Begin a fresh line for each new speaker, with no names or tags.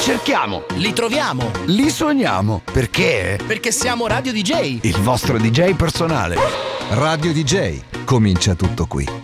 cerchiamo,
li troviamo,
li suoniamo. Perché?
perché siamo Radio DJ.
Il vostro DJ personale.
Radio DJ. Comincia tutto qui.